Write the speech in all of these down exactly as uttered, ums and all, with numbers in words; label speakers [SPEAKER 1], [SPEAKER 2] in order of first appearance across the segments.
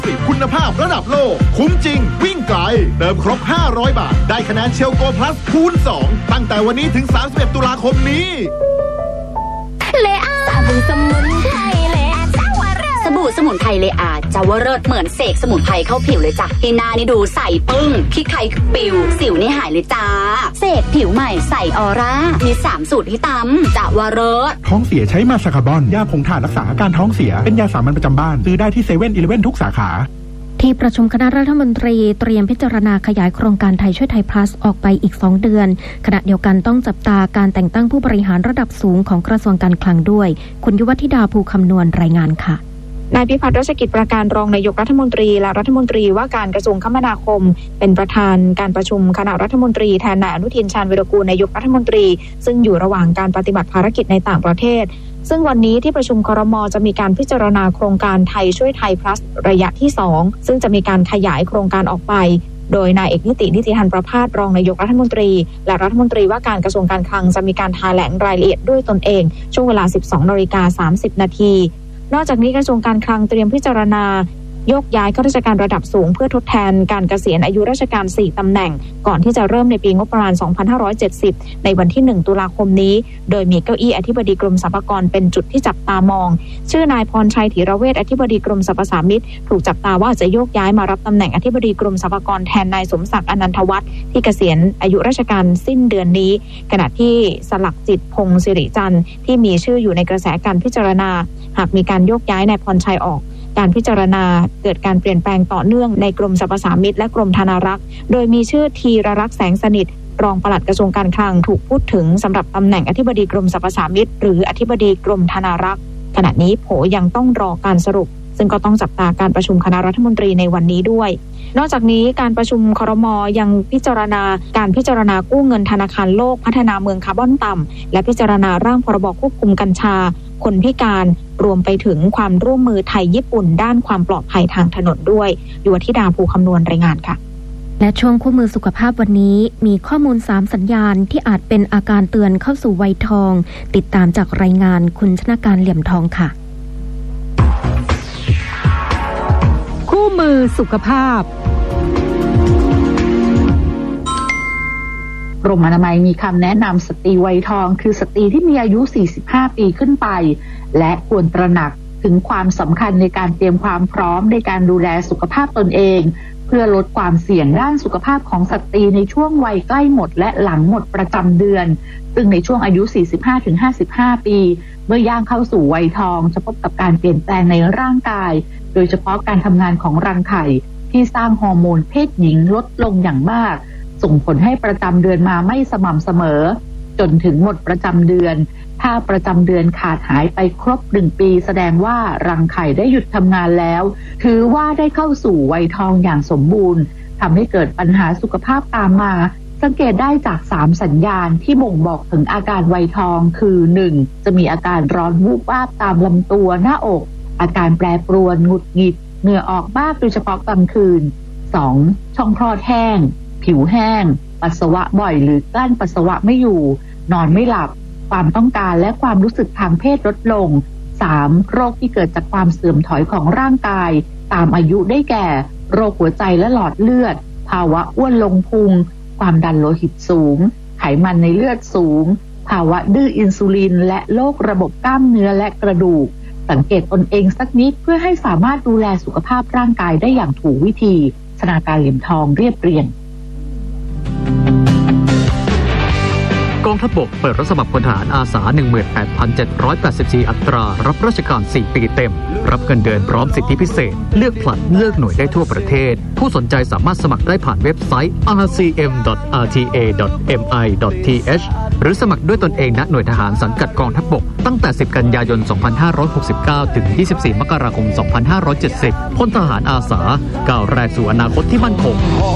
[SPEAKER 1] คุณภาพระดับโลกคุ้มจริงวิ่งไกลเติมครบห้าร้อยบาทได้คะแนนเชลโกพลัสคูณสองตั้งแต่วันนี้ถึงสามสิบเอ็ดตุลาคมนี้
[SPEAKER 2] เลอาสบู่สมุนไพรเลอาจาวเริศสบู่สมุนไพรเลอาจาวเริศเหมือนเสกสมุนไพรเข้าผิวเลยจ้ะที่หน้านี่ดูใสปึ้งขี้ใครคือปิวสิวนี่หายเลยจ้าเสกผิวใหม่ใสออร่ามีสามสูตรที่ตำจาวเริศ
[SPEAKER 3] ท้องเสียใช้มาสคาร์บอนยาผงถ่านรักษาอาการท้องเสียเป็นยาสามัญประจำบ้านซื้อได้ที่เซเว่นอีเลฟเว่นทุกสาขา
[SPEAKER 4] ที่ประชุมคณะรัฐมนตรีเตรียมพิจารณาขยายโครงการไทยช่วยไทย plus ออกไปอีกสองเดือนขณะเดียวกันต้องจับตาการแต่งตั้งผู้บริหารระดับสูงของกระทรวงการคลังด้วยคุณยุวธิดาภูคำนวณรายงานค่ะ
[SPEAKER 5] นายพิพัฒน์รัชกิจประการรองนายกรัฐมนตรีและรัฐมนตรีว่าการกระทรวงคมนาคมเป็นประธานการประชุมคณะรัฐมนตรีแทนนายอนุทินชาญวิรากูลนายกรัฐมนตรีซึ่งอยู่ระหว่างการปฏิบัติภารกิจในต่างประเทศซึ่งวันนี้ที่ประชุมครม.จะมีการพิจารณาโครงการไทยช่วยไทย plus ระยะที่สองซึ่งจะมีการขยายโครงการออกไปโดยนายเอกนิตินิติธันประภาสรองนายกรัฐมนตรีและรัฐมนตรีว่าการกระทรวงการคลังจะมีการแถลงรายละเอียดด้วยตนเองช่วงเวลา สิบสองนาฬิกาสามสิบนาทีนอกจากนี้กระทรวงการคลังเตรียมพิจารณาโยกย้ายข้าราชการระดับสูงเพื่อทดแทนการเกษียณอายุราชการสี่ตำแหน่งก่อนที่จะเริ่มในปีงบประมาณสองพันห้าร้อยเจ็ดสิบในวันที่หนึ่งตุลาคมนี้โดยมีเก้าอี้อธิบดีกรมสรรพากรเป็นจุดที่จับตามองชื่อนายพรชัยธีรเวชอธิบดีกรมสรรพสามิตถูกจับตาว่าจะโยกย้ายมารับตำแหน่งอธิบดีกรมสรรพากรแทนนายสมศักดิ์อนันทวัฒน์ที่เกษียณอายุราชการสิ้นเดือนนี้ขณะที่สลักจิตพงศ์สิริจันทร์ที่มีชื่ออยู่ในกระแสการพิจารณาหากมีการโยกย้ายนายพรชัยออกการพิจารณาเกิดการเปลี่ยนแปลงต่อเนื่องในกรมสรรพสามิตและกรมธนารักษ์โดยมีชื่อธีรรักษ์แสงสนิทรองปลัดกระทรวงการคลังถูกพูดถึงสำหรับตำแหน่งอธิบดีกรมสรรพสามิตหรืออธิบดีกรมธนารักษ์ขณะนี้โผยังต้องรอการสรุปซึ่งก็ต้องจับตาการประชุมคณะรัฐมนตรีในวันนี้ด้วยนอกจากนี้การประชุมครม.ยังพิจารณาการพิจารณากู้เงินธนาคารโลกพัฒนาเมืองคาร์บอนต่ำและพิจารณาร่างพรบควบคุมกัญชาคนพิการรวมไปถึงความร่วมมือไทยญี่ปุ่นด้านความปลอดภัยทางถนนด้วยยุวธิดาภูคำนวณรายงานค่ะ
[SPEAKER 4] และช่วงคู่มือสุขภาพวันนี้มีข้อมูลสามสัญญาณที่อาจเป็นอาการเตือนเข้าสู่วัยทองติดตามจากรายงานคุณชนาการเหลี่ยมทองค่ะ
[SPEAKER 6] คู่มือสุขภาพกรมอนามัยมีคำแนะนำสตรีวัยทองคือสตรีที่มีอายุสี่สิบห้าปีขึ้นไปและควรตระหนักถึงความสำคัญในการเตรียมความพร้อมในการดูแลสุขภาพตนเองเพื่อลดความเสี่ยงด้านสุขภาพของสตรีในช่วงวัยใกล้หมดและหลังหมดประจำเดือนซึ่งในช่วงอายุ สี่สิบห้าถึงห้าสิบห้า ปีเมื่อย่างเข้าสู่วัยทองจะพบกับการเปลี่ยนแปลงในร่างกายโดยเฉพาะการทำงานของรังไข่ที่สร้างฮอร์โมนเพศหญิงลดลงอย่างมากส่งผลให้ประจำเดือนมาไม่สม่ำเสมอจนถึงหมดประจำเดือนถ้าประจำเดือนขาดหายไปครบหนึ่งปีแสดงว่ารังไข่ได้หยุดทำงานแล้วถือว่าได้เข้าสู่วัยทองอย่างสมบูรณ์ทำให้เกิดปัญหาสุขภาพตามมาสังเกตได้จากสามสัญญาณที่บ่งบอกถึงอาการวัยทองคือ หนึ่ง จะมีอาการร้อนวูบวาบตามลำตัวหน้าอกอาการแปรปรวนหงุดหงิดเหงื่อออกมากโดยเฉพาะกลางคืน สอง ช่องคลอดแห้งผิวแห้งปัสสาวะบ่อยหรือกลั้นปัสสาวะไม่อยู่นอนไม่หลับความต้องการและความรู้สึกทางเพศลดลง สาม โรคที่เกิดจากความเสื่อมถอยของร่างกายตามอายุได้แก่โรคหัวใจและหลอดเลือดภาวะอ้วนลงพุงความดันโลหิตสูงไขมันในเลือดสูงภาวะดื้ออินซูลินและโรคระบบกล้ามเนื้อและกระดูกสังเกตตนเองสักนิดเพื่อให้สามารถดูแลสุขภาพร่างกายได้อย่างถูกวิธีชนาการเหลี่ยมทองเรียบเรียง
[SPEAKER 7] กองทัพบกเปิดรับสมัครพลทหารอาสา หนึ่งหมื่นแปดพันเจ็ดร้อยแปดสิบสี่ อัตรารับราชการสี่ปีเต็มรับเงินเดือนพร้อมสิทธิพิเศษเลือกผลัดเลือกหน่วยได้ทั่วประเทศผู้สนใจสามารถสมัครได้ผ่านเว็บไซต์ อาร์ ซี เอ็ม ดอท อาร์ ที เอ ดอท เอ็ม ไอ ดอท ที เอช หรือสมัครด้วยตนเองณหน่วยทหารสังกัดกองทัพบกตั้งแต่สิบกันยายนสองพันห้าร้อยหกสิบเก้าถึงยี่สิบสี่มกราคมสองพันห้าร้อยเจ็ดสิบพลทหารอาสาก้าวแรกสู่อนาคตที่มั่นคง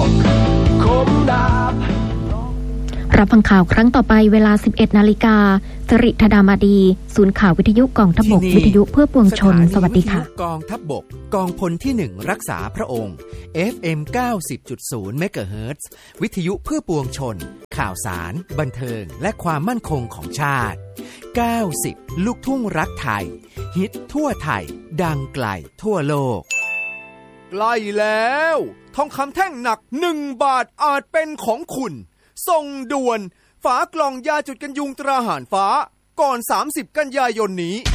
[SPEAKER 4] รับฟังข่าวครั้งต่อไปเวลา สิบเอ็ดนาฬิกาสิริธดามาดีศูนย์ข่าววิทยุกองทัพบกวิทยุเพื่อปวงชนสวัสดีค่ะ
[SPEAKER 8] กองทัพบกกองพลที่หนึ่งรักษาพระองค์ เอฟ เอ็ม เก้าสิบจุดศูนย์ เมกะเฮิรตซ์ วิทยุเพื่อปวงชนข่าวสารบันเทิงและความมั่นคงของชาติเก้าสิบลูกทุ่งรักไทยฮิตทั่วไทยดังไกลทั่วโลก
[SPEAKER 9] ใกล้แล้วทองคำแท่งหนักหนึ่งบาทอาจเป็นของคุณส่งด่วนฝากล่องยาจุดกันยุงตราหารฟ้าก่อนสามสิบกันยายนนี้